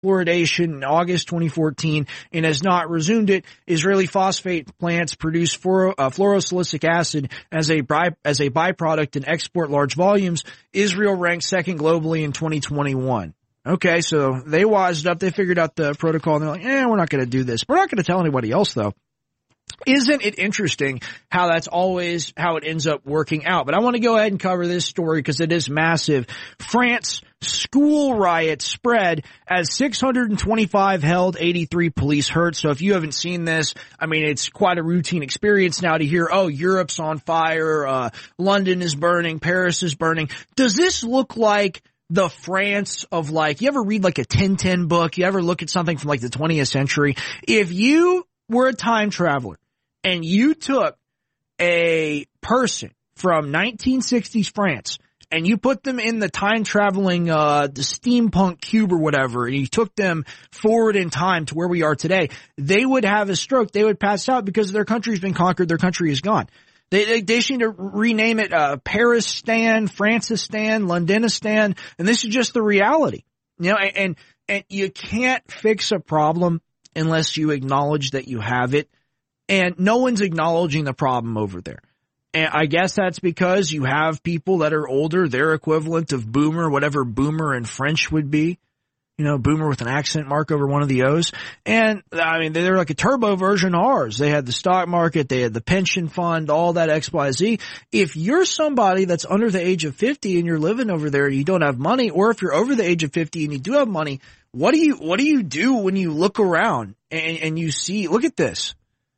fluoridation in August 2014 and has not resumed it. Israeli phosphate plants produce fluorosilicic acid as a byproduct and export large volumes. Israel ranks second globally in 2021. Okay, so they wised up. They figured out the protocol, and they're like, we're not going to do this. We're not going to tell anybody else, though. Isn't it interesting how that's always how it ends up working out? But I want to go ahead and cover this story because it is massive. France school riot spread as 625 held, 83 police hurt. So if you haven't seen this, I mean, it's quite a routine experience now to hear, Europe's on fire, London is burning, Paris is burning. Does this look like the France of you ever read like a Tintin book? You ever look at something from like the 20th century? If you were a time traveler and you took a person from 1960s France and you put them in the time traveling, the steampunk cube or whatever, and you took them forward in time to where we are today, they would have a stroke. They would pass out because their country's been conquered. Their country is gone. They just need to rename it, Paris-stan, France-stan, Londonistan, and this is just the reality. And you can't fix a problem unless you acknowledge that you have it. And no one's acknowledging the problem over there. And I guess that's because you have people that are older, their equivalent of boomer, whatever boomer in French would be. Boomer with an accent mark over one of the O's. And, I mean, they're like a turbo version of ours. They had the stock market, they had the pension fund, all that XYZ. If you're somebody that's under the age of 50 and you're living over there and you don't have money, or if you're over the age of 50 and you do have money, what do you do when you look around and you see, look at this.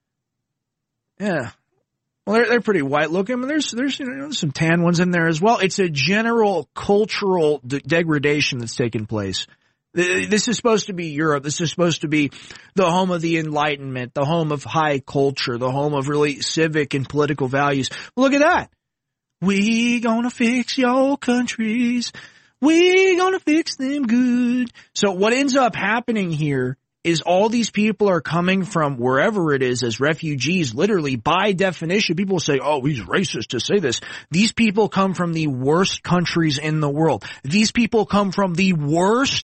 Yeah. Well, they're pretty white looking, but there's some tan ones in there as well. It's a general cultural degradation that's taken place. This is supposed to be Europe. This is supposed to be the home of the Enlightenment, the home of high culture, the home of really civic and political values. Look at that. We gonna fix your countries. We gonna fix them good. So what ends up happening here is all these people are coming from wherever it is as refugees. Literally, by definition, people say, he's racist to say this. These people come from the worst countries in the world. These people come from the worst